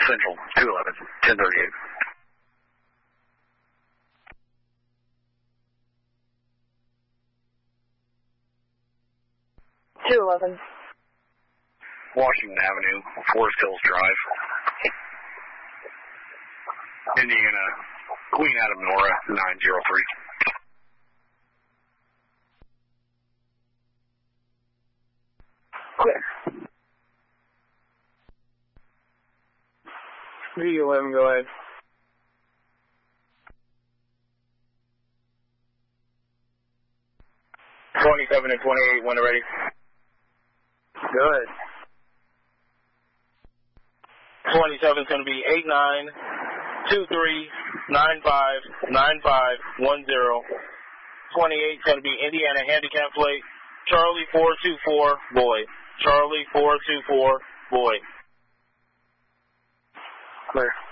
Central, 211, 1038. 211. Washington Avenue, Forest Hills Drive. Indiana, Queen Adam Nora, 903. Clear. 311, go ahead. '27 and 28, when they're ready. Good. 27 is going to be 8923959510. 28 is going to be Indiana handicap plate. Charlie 424, boy. Charlie 424, boy. Clear.